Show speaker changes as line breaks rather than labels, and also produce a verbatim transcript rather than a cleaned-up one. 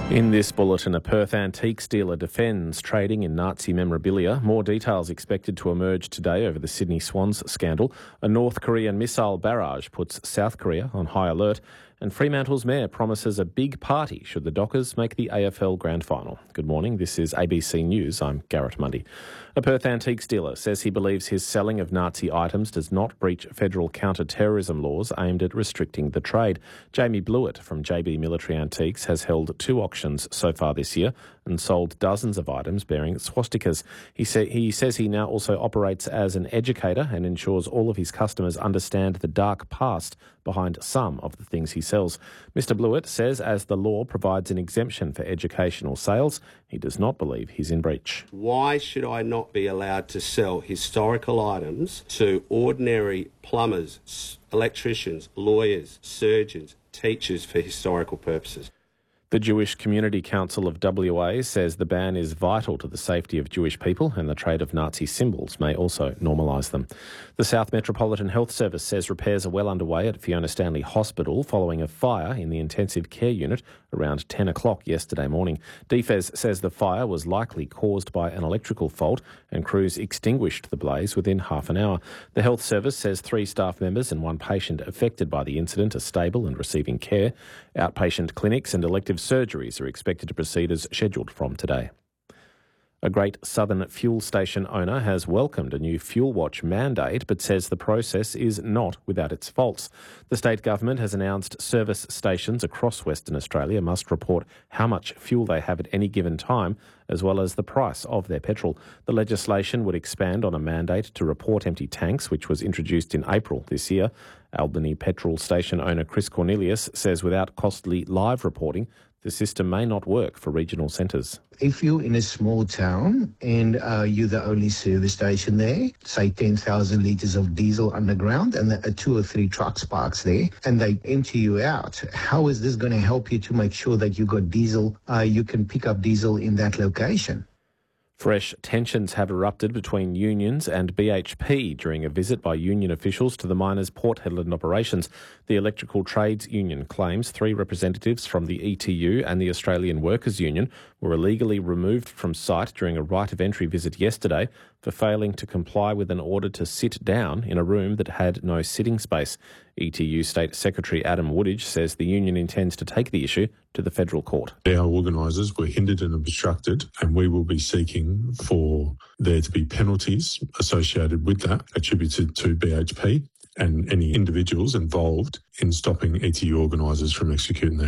In this bulletin, a Perth antiques dealer defends trading in Nazi memorabilia. More details expected to emerge today over the Sydney Swans scandal. A North Korean missile barrage puts South Korea on high alert. And Fremantle's mayor promises a big party should the Dockers make the A F L Grand Final. Good morning, this is A B C News. I'm Garrett Mundy. A Perth antiques dealer says he believes his selling of Nazi items does not breach federal counter-terrorism laws aimed at restricting the trade. Jamie Blewett from J B Military Antiques has held two auctions so far this year and sold dozens of items bearing swastikas. He, say, he says he now also operates as an educator and ensures all of his customers understand the dark past behind some of the things he sells. Mister Blewett says as the law provides an exemption for educational sales, he does not believe he's in breach.
Why should I not be allowed to sell historical items to ordinary plumbers, electricians, lawyers, surgeons, teachers for historical purposes?
The Jewish Community Council of W A says the ban is vital to the safety of Jewish people and the trade of Nazi symbols may also normalise them. The South Metropolitan Health Service says repairs are well underway at Fiona Stanley Hospital following a fire in the intensive care unit around ten o'clock yesterday morning. D F E S says the fire was likely caused by an electrical fault and crews extinguished the blaze within half an hour. The Health Service says three staff members and one patient affected by the incident are stable and receiving care. Outpatient clinics and elective surgeries are expected to proceed as scheduled from today. A Great Southern fuel station owner has welcomed a new Fuel Watch mandate but says the process is not without its faults. The state government has announced service stations across Western Australia must report how much fuel they have at any given time, as well as the price of their petrol. The legislation would expand on a mandate to report empty tanks, which was introduced in April this year. Albany petrol station owner Chris Cornelius says without costly live reporting, the system may not work for regional centres.
If you're in a small town and uh, you're the only service station there, say ten thousand litres of diesel underground and there are two or three trucks parked there and they empty you out, how is this going to help you to make sure that you got diesel, uh, you can pick up diesel in that location?
Fresh tensions have erupted between unions and B H P during a visit by union officials to the miners' Port Hedland operations. The Electrical Trades Union claims three representatives from the E T U and the Australian Workers Union were illegally removed from site during a right of entry visit yesterday for failing to comply with an order to sit down in a room that had no sitting space. E T U State Secretary Adam Woodage says the union intends to take the issue to the federal court.
Our organisers were hindered and obstructed, and we will be seeking for there to be penalties associated with that attributed to B H P and any individuals involved in stopping E T U organisers from executing their